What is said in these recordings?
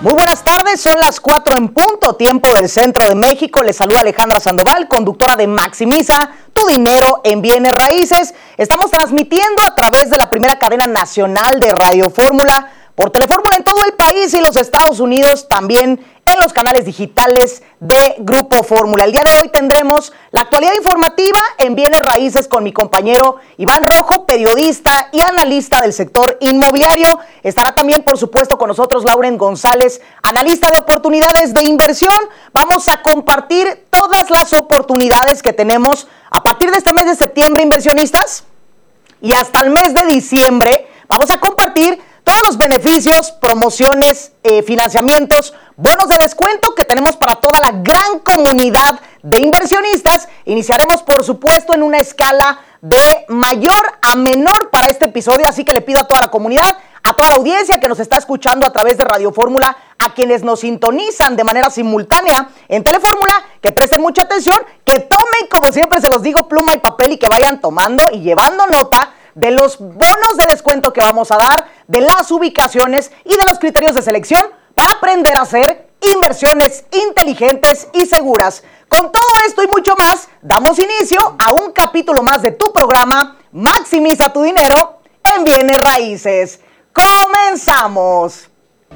Muy buenas tardes, son las 4 en punto, tiempo del centro de México. Les saluda Alejandra Sandoval, conductora de Maximiza tu dinero en bienes raíces. Estamos transmitiendo a través de la primera cadena nacional de Radio Fórmula, por Telefórmula en todo el país y los Estados Unidos, también en los canales digitales de Grupo Fórmula. El día de hoy tendremos la actualidad informativa en bienes raíces con mi compañero Iván Rojo, periodista y analista del sector inmobiliario. Estará también, por supuesto, con nosotros Lauren González, analista de oportunidades de inversión. Vamos a compartir todas las oportunidades que tenemos a partir de este mes de septiembre, inversionistas, y hasta el mes de diciembre. Vamos a compartir todos los beneficios, promociones, financiamientos, bonos de descuento que tenemos para toda la gran comunidad de inversionistas. Iniciaremos, por supuesto, en una escala de mayor a menor para este episodio, así que le pido a toda la comunidad, a toda la audiencia que nos está escuchando a través de Radio Fórmula, a quienes nos sintonizan de manera simultánea en Telefórmula, que presten mucha atención, que tomen, como siempre se los digo, pluma y papel y que vayan tomando y llevando nota de los bonos de descuento que vamos a dar, de las ubicaciones y de los criterios de selección para aprender a hacer inversiones inteligentes y seguras. Con todo esto y mucho más, damos inicio a un capítulo más de tu programa Maximiza tu dinero en bienes raíces. ¡Comenzamos!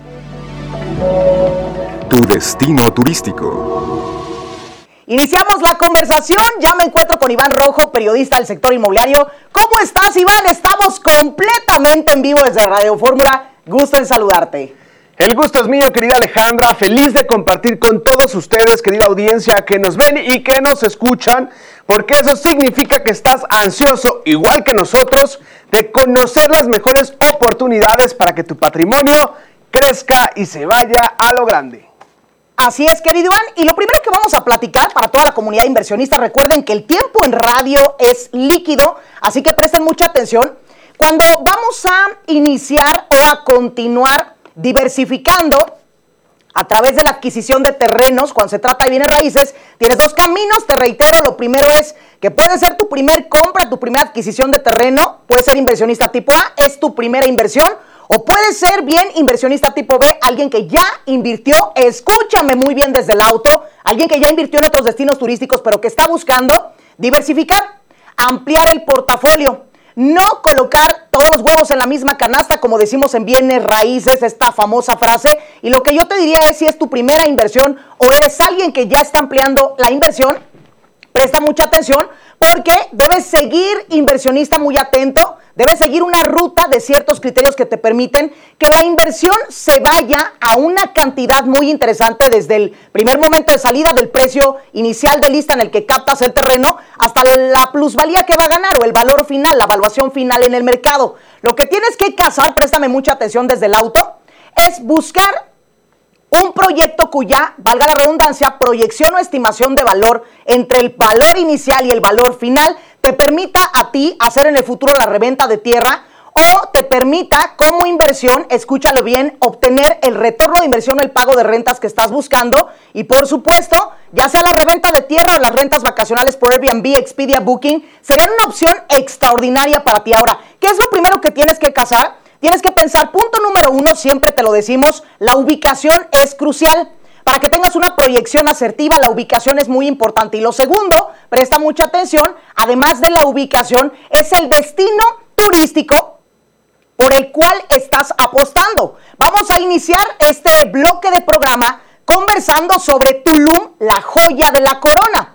Tu destino turístico. Iniciamos la conversación, ya me encuentro con Iván Rojo, periodista del sector inmobiliario. ¿Cómo estás, Iván? Estamos completamente en vivo desde Radio Fórmula. Gusto en saludarte. El gusto es mío, querida Alejandra. Feliz de compartir con todos ustedes, querida audiencia, que nos ven y que nos escuchan, porque eso significa que estás ansioso, igual que nosotros, de conocer las mejores oportunidades para que tu patrimonio crezca y se vaya a lo grande. Así es, querido Iván, y lo primero que vamos a platicar para toda la comunidad inversionista, recuerden que el tiempo en radio es líquido, así que presten mucha atención. Cuando vamos a iniciar o a continuar diversificando a través de la adquisición de terrenos, cuando se trata de bienes raíces, tienes dos caminos, te reitero. Lo primero es que puede ser tu primer compra, tu primera adquisición de terreno, puede ser inversionista tipo A, es tu primera inversión, o puede ser bien inversionista tipo B, alguien que ya invirtió, escúchame muy bien desde el auto, alguien que ya invirtió en otros destinos turísticos, pero que está buscando diversificar, ampliar el portafolio, no colocar todos los huevos en la misma canasta, como decimos en bienes raíces, esta famosa frase. Y lo que yo te diría es, si es tu primera inversión o eres alguien que ya está ampliando la inversión, presta mucha atención, porque debes seguir, inversionista, muy atento. Debes seguir una ruta de ciertos criterios que te permiten que la inversión se vaya a una cantidad muy interesante desde el primer momento de salida del precio inicial de lista en el que captas el terreno hasta la plusvalía que va a ganar o el valor final, la evaluación final en el mercado. Lo que tienes que cazar, préstame mucha atención desde el auto, es buscar un proyecto cuya, valga la redundancia, proyección o estimación de valor entre el valor inicial y el valor final te permita a ti hacer en el futuro la reventa de tierra o te permita como inversión, escúchalo bien, obtener el retorno de inversión o el pago de rentas que estás buscando. Y por supuesto, ya sea la reventa de tierra o las rentas vacacionales por Airbnb, Expedia, Booking, serían una opción extraordinaria para ti. Ahora, ¿qué es lo primero que tienes que cazar? Tienes que pensar, punto número 1, siempre te lo decimos, la ubicación es crucial. Para que tengas una proyección asertiva, la ubicación es muy importante. Y lo segundo, presta mucha atención, además de la ubicación, es el destino turístico por el cual estás apostando. Vamos a iniciar este bloque de programa conversando sobre Tulum, la joya de la corona.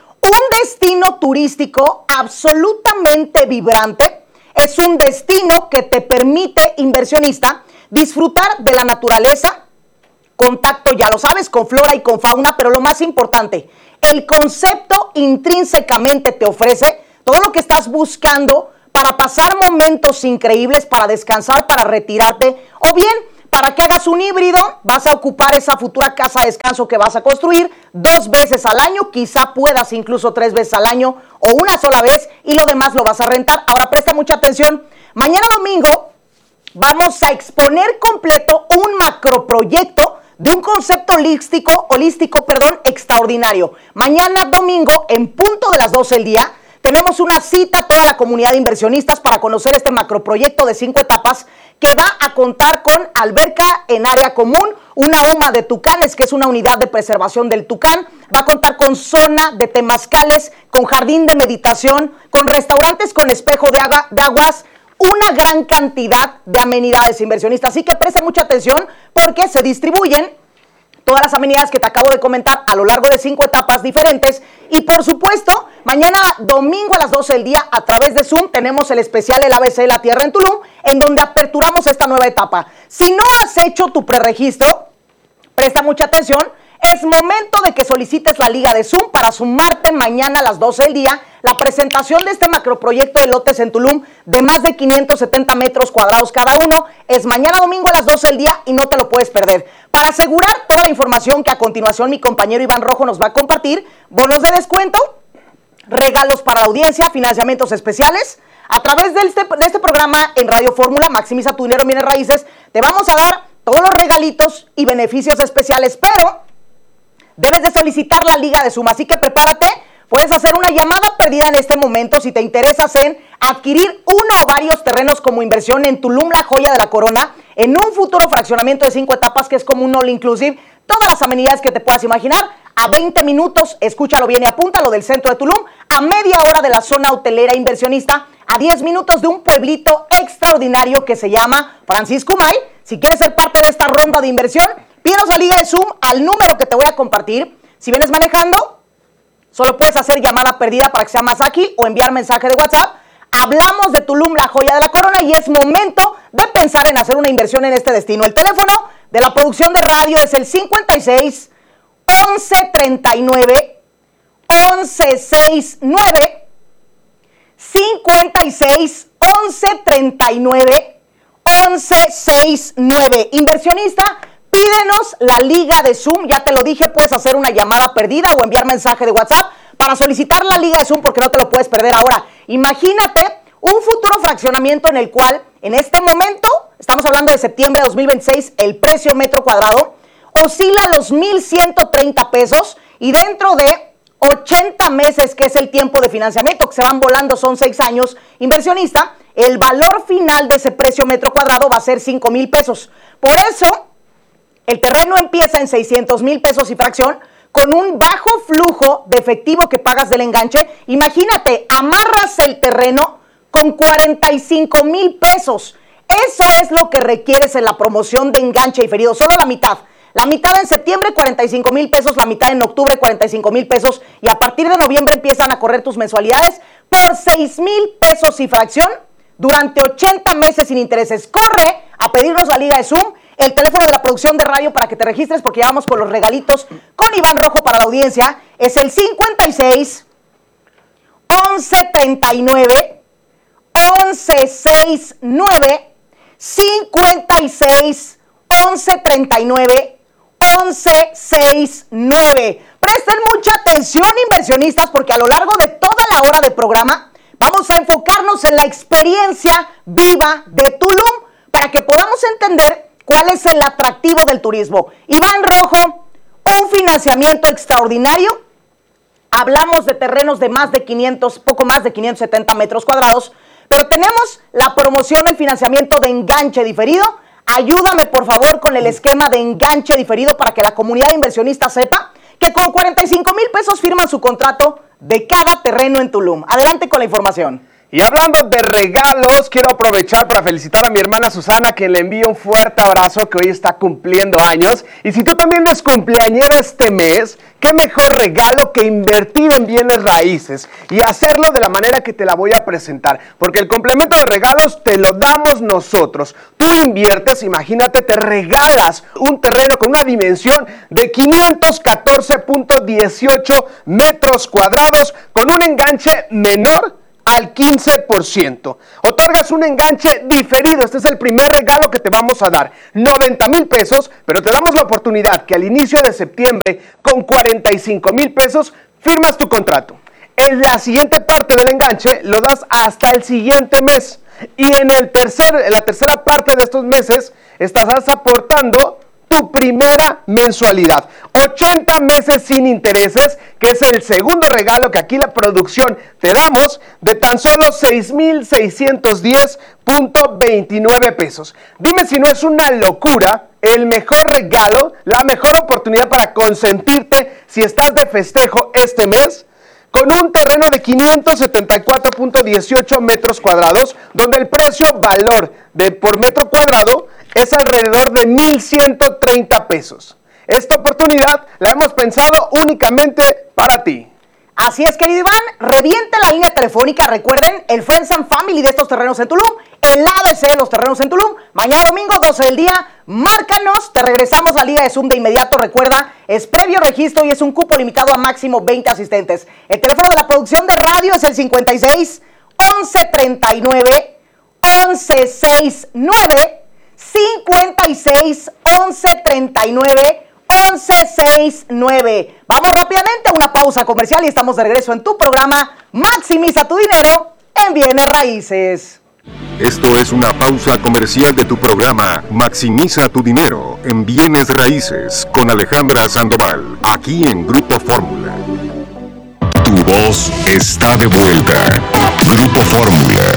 Un destino turístico absolutamente vibrante. Es un destino que te permite, inversionista, disfrutar de la naturaleza, contacto, ya lo sabes, con flora y con fauna, pero lo más importante, el concepto intrínsecamente te ofrece todo lo que estás buscando para pasar momentos increíbles, para descansar, para retirarte, o bien para que hagas un híbrido. Vas a ocupar esa futura casa de descanso que vas a construir 2 veces al año, quizá puedas incluso 3 veces al año o una sola vez, y lo demás lo vas a rentar. Ahora presta mucha atención, mañana domingo vamos a exponer completo un macroproyecto de un concepto holístico, extraordinario. Mañana domingo, en punto de las 12 del día, tenemos una cita a toda la comunidad de inversionistas para conocer este macroproyecto de 5 etapas que va a contar con alberca en área común, una UMA de Tucanes, que es una unidad de preservación del Tucán. Va a contar con zona de temazcales, con jardín de meditación, con restaurantes con espejo de aguas, una gran cantidad de amenidades, inversionistas. Así que presten mucha atención porque se distribuyen todas las amenidades que te acabo de comentar a lo largo de 5 etapas diferentes. Y por supuesto, mañana domingo a las 12 del día, a través de Zoom, tenemos el especial El ABC de la Tierra en Tulum, en donde aperturamos esta nueva etapa. Si no has hecho tu preregistro, presta mucha atención. Es momento de que solicites la liga de Zoom para sumarte mañana a las 12 del día. La presentación de este macroproyecto de lotes en Tulum de más de 570 metros cuadrados cada uno es mañana domingo a las 12 del día y no te lo puedes perder. Para asegurar toda la información que a continuación mi compañero Iván Rojo nos va a compartir, bonos de descuento, regalos para la audiencia, financiamientos especiales. A través de este programa en Radio Fórmula, Maximiza tu dinero en bienes raíces, te vamos a dar todos los regalitos y beneficios especiales, pero debes de solicitar la liga de Zoom, así que prepárate. Puedes hacer una llamada perdida en este momento si te interesas en adquirir uno o varios terrenos como inversión en Tulum, la joya de la corona, en un futuro fraccionamiento de 5 etapas que es como un all inclusive, todas las amenidades que te puedas imaginar, a 20 minutos, escúchalo bien y apúntalo, del centro de Tulum, a media hora de la zona hotelera inversionista, a 10 minutos de un pueblito extraordinario que se llama Francisco Umay. Si quieres ser parte de esta ronda de inversión, pídenos la liga de Zoom al número que te voy a compartir. Si vienes manejando, solo puedes hacer llamada perdida para que sea más ágil o enviar mensaje de WhatsApp. Hablamos de Tulum, la joya de la corona, y es momento de pensar en hacer una inversión en este destino. El teléfono de la producción de radio es el 56 11 39 11 69 56 11 39 11 69. Inversionista, pídenos la liga de Zoom. Ya te lo dije, puedes hacer una llamada perdida o enviar mensaje de WhatsApp para solicitar la liga de Zoom porque no te lo puedes perder. Ahora, imagínate un futuro fraccionamiento en el cual, en este momento, estamos hablando de septiembre de 2026, el precio metro cuadrado oscila a los 1,130 pesos y dentro de 80 meses, que es el tiempo de financiamiento, que se van volando, son 6 años, inversionista, el valor final de ese precio metro cuadrado va a ser 5,000 pesos. Por eso, el terreno empieza en 600,000 pesos y fracción, con un bajo flujo de efectivo que pagas del enganche. Imagínate, amarras el terreno con 45,000 pesos. Eso es lo que requieres en la promoción de enganche diferido, solo la mitad. La mitad en septiembre, 45,000 pesos, la mitad en octubre, 45,000 pesos, y a partir de noviembre empiezan a correr tus mensualidades por 6,000 pesos y fracción durante 80 meses sin intereses. Corre a pedirnos la liga de Zoom, el teléfono de la producción de radio para que te registres porque ya vamos con los regalitos con Iván Rojo para la audiencia. Es el 56 11 39 11 69 56 11 39 11 69. Presten mucha atención, inversionistas, porque a lo largo de toda la hora de programa vamos a enfocarnos en la experiencia viva de Tulum para que podamos entender cuál es el atractivo del turismo. Iván Rojo, un financiamiento extraordinario. Hablamos de terrenos de más de 500, poco más de 570 metros cuadrados, pero tenemos la promoción del financiamiento de enganche diferido. Ayúdame, por favor, con el esquema de enganche diferido para que la comunidad de inversionistas sepa que con 45,000 pesos firman su contrato de cada terreno en Tulum. Adelante con la información. Y hablando de regalos, quiero aprovechar para felicitar a mi hermana Susana, que le envío un fuerte abrazo, que hoy está cumpliendo años. Y si tú también eres cumpleañera este mes, qué mejor regalo que invertir en bienes raíces y hacerlo de la manera que te la voy a presentar. Porque el complemento de regalos te lo damos nosotros. Tú inviertes, imagínate, te regalas un terreno con una dimensión de 514.18 metros cuadrados con un enganche menor al 15%. Otorgas un enganche diferido. Este es el primer regalo que te vamos a dar. 90,000 pesos, pero te damos la oportunidad que al inicio de septiembre, con 45,000 pesos, firmas tu contrato. En la siguiente parte del enganche lo das hasta el siguiente mes. Y en la tercera parte de estos meses estarás aportando tu primera mensualidad. 80 meses sin intereses, que es el segundo regalo que aquí la producción te damos, de tan solo 6,610.29 pesos. Dime si no es una locura, el mejor regalo, la mejor oportunidad para consentirte si estás de festejo este mes, con un terreno de 574.18 metros cuadrados, donde el precio-valor por metro cuadrado es alrededor de 1,130 pesos. Esta oportunidad la hemos pensado únicamente para ti. Así es, querido Iván, reviente la línea telefónica. Recuerden, el Friends and Family de estos terrenos en Tulum, el ABC de los terrenos en Tulum. Mañana domingo, 12 del día, márcanos, te regresamos a la Liga de Zoom de inmediato. Recuerda, es previo registro y es un cupo limitado a máximo 20 asistentes. El teléfono de la producción de radio es el 56 11 39 11 69, 56 11 39 1169. Vamos rápidamente a una pausa comercial y estamos de regreso en tu programa Maximiza tu dinero en bienes raíces. Esto es una pausa comercial de tu programa Maximiza tu dinero en bienes raíces con Alejandra Sandoval, aquí en Grupo Fórmula. Tu voz está de vuelta. Grupo Fórmula.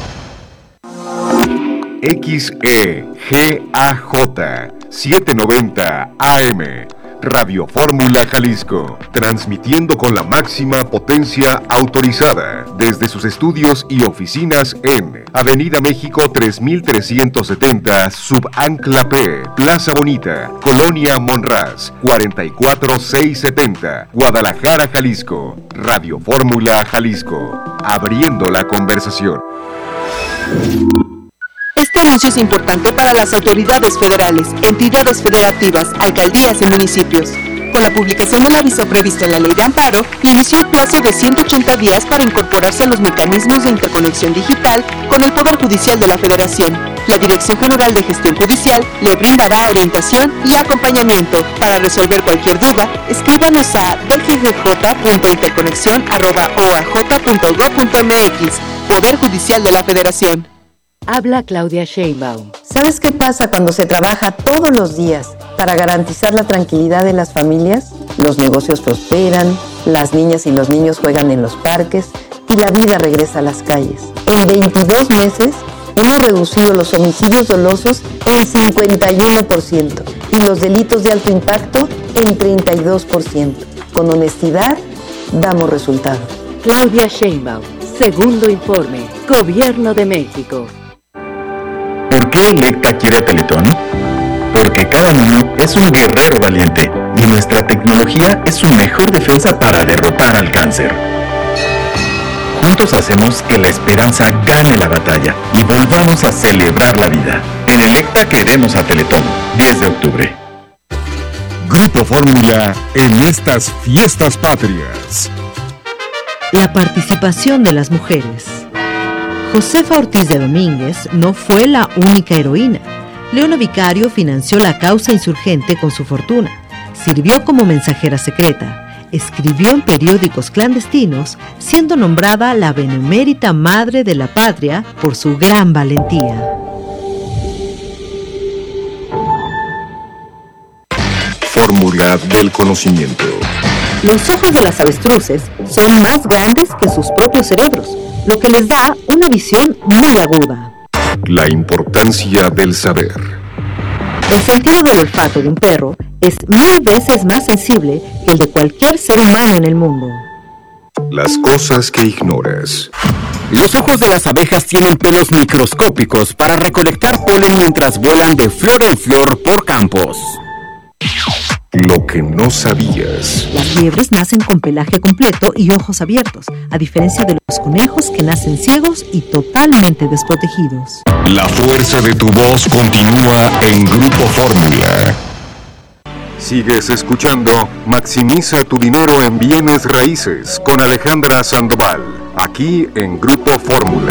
XEGAJ 790 AM, Radio Fórmula Jalisco, transmitiendo con la máxima potencia autorizada desde sus estudios y oficinas en Avenida México 3370, Subancla P, Plaza Bonita, Colonia Monraz, 44670, Guadalajara, Jalisco. Radio Fórmula Jalisco, abriendo la conversación. Este anuncio es importante para las autoridades federales, entidades federativas, alcaldías y municipios. Con la publicación del aviso previsto en la Ley de Amparo, inició el plazo de 180 días para incorporarse a los mecanismos de interconexión digital con el Poder Judicial de la Federación. La Dirección General de Gestión Judicial le brindará orientación y acompañamiento. Para resolver cualquier duda, escríbanos a bgjj.interconexión@oaj.gov.mx. Poder Judicial de la Federación. Habla Claudia Sheinbaum. ¿Sabes qué pasa cuando se trabaja todos los días para garantizar la tranquilidad de las familias? Los negocios prosperan, las niñas y los niños juegan en los parques y la vida regresa a las calles. En 22 meses hemos reducido los homicidios dolosos en 51% y los delitos de alto impacto en 32%. Con honestidad, damos resultados. Claudia Sheinbaum, segundo informe, Gobierno de México. ¿Por qué Electa quiere a Teletón? Porque cada niño es un guerrero valiente y nuestra tecnología es su mejor defensa para derrotar al cáncer. Juntos hacemos que la esperanza gane la batalla y volvamos a celebrar la vida. En Electa queremos a Teletón, 10 de octubre. Grupo Fórmula en estas fiestas patrias. La participación de las mujeres. Josefa Ortiz de Domínguez no fue la única heroína. Leona Vicario financió la causa insurgente con su fortuna, sirvió como mensajera secreta, escribió en periódicos clandestinos, siendo nombrada la benemérita madre de la patria por su gran valentía. Fórmula del conocimiento. Los ojos de las avestruces son más grandes que sus propios cerebros, lo que les da una visión muy aguda. La importancia del saber. El sentido del olfato de un perro es 1000 veces más sensible que el de cualquier ser humano en el mundo. Las cosas que ignoras. Los ojos de las abejas tienen pelos microscópicos para recolectar polen mientras vuelan de flor en flor por campos. Lo que no sabías. Las liebres nacen con pelaje completo y ojos abiertos, a diferencia de los conejos que nacen ciegos y totalmente desprotegidos. La fuerza de tu voz continúa en Grupo Fórmula. Sigues escuchando Maximiza tu dinero en bienes raíces con Alejandra Sandoval, aquí en Grupo Fórmula.